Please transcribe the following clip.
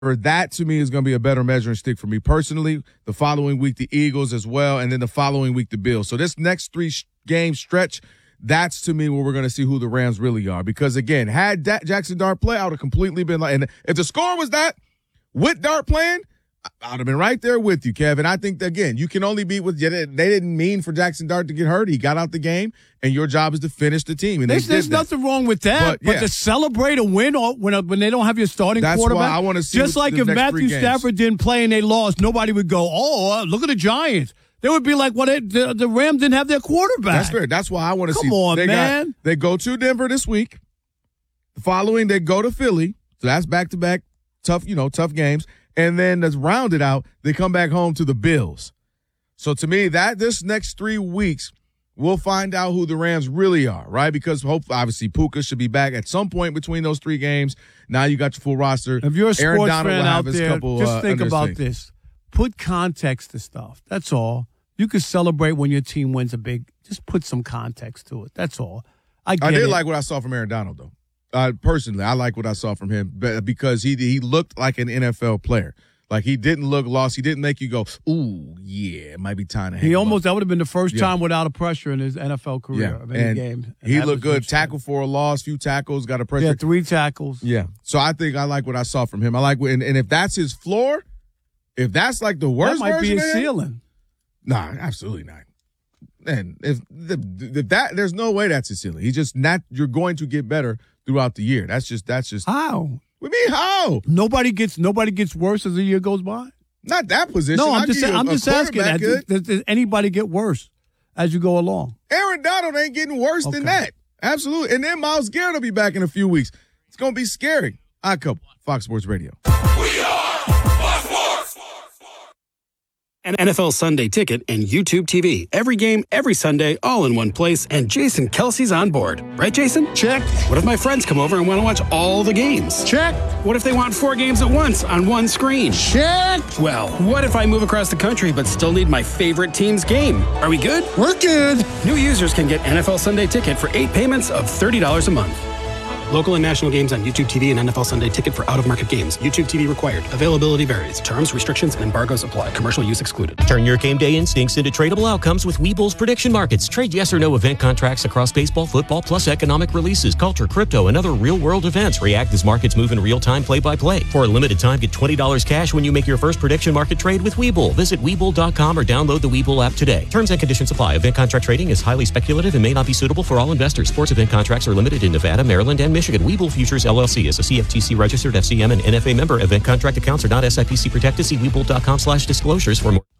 That, to me, is going to be a better measuring stick for me personally. The following week, the Eagles as well, and then the following week, the Bills. So this next three-game stretch, that's, to me, where we're going to see who the Rams really are. Because, again, had Jackson Dart play, I would have completely been like – and if the score was that, with Dart playing, I would have been right there with you, Kevin. I think, again, you can only beat with – they didn't mean for Jackson Dart to get hurt. He got out the game, and your job is to finish the team. And there's nothing wrong with that. But to celebrate a win when they don't have your starting quarterback. That's why I want to see just like if Matthew Stafford didn't play and they lost, nobody would go, oh, look at the Giants. They would be like, well, the Rams didn't have their quarterback. That's fair. That's why I want to see. Come on, man. They go to Denver this week. The following, they go to Philly. So that's back-to-back tough games. And then to round it out, they come back home to the Bills. So to me, this next 3 weeks, we'll find out who the Rams really are, right? Because hopefully, obviously, Puka should be back at some point between those 3 games. Now you got your full roster. If you're a Aaron sports Donald fan out there, couple, just think about this. Put context to stuff. That's all. You can celebrate when your team wins just put some context to it. That's all. I did like what I saw from Aaron Donald, though. Personally, I like what I saw from him because he looked like an NFL player. Like, he didn't look lost. He didn't make you go, ooh, yeah, it might be time to hang that would have been the first time without a pressure in his NFL career of any game. And he looked good. Tackle for a loss, few tackles, got a pressure. Yeah, 3 tackles. Yeah. So I think I like what I saw from him. I like and if that's his floor, if that's like the worst that might version be his of him, ceiling. Nah, absolutely not. And if that, there's no way that's his ceiling. He's just not. You're going to get better throughout the year. That's just how. What do you mean how? Nobody gets worse as the year goes by. Not that position. No, I'm just asking. Does anybody get worse as you go along? Aaron Donald ain't getting worse than that. Absolutely. And then Myles Garrett will be back in a few weeks. It's going to be scary. Fox Sports Radio. We are Fox Sports. An NFL Sunday Ticket and YouTube TV. Every game, every Sunday, all in one place. And Jason Kelsey's on board. Right, Jason? Check. What if my friends come over and want to watch all the games? Check. What if they want 4 games at once on one screen? Check. Well, what if I move across the country but still need my favorite team's game? Are we good? We're good. New users can get NFL Sunday Ticket for 8 payments of $30 a month. Local and national games on YouTube TV and NFL Sunday Ticket for out-of-market games. YouTube TV required. Availability varies. Terms, restrictions, and embargoes apply. Commercial use excluded. Turn your game day instincts into tradable outcomes with Webull's prediction markets. Trade yes or no event contracts across baseball, football, plus economic releases, culture, crypto, and other real-world events. React as markets move in real time, play-by-play. For a limited time, get $20 cash when you make your first prediction market trade with Webull. Visit Webull.com or download the Webull app today. Terms and conditions apply. Event contract trading is highly speculative and may not be suitable for all investors. Sports event contracts are limited in Nevada, Maryland, and Michigan. Webull Futures LLC is a CFTC registered FCM and NFA member. Event contract accounts are not SIPC protected. See Webull.com/disclosures for more.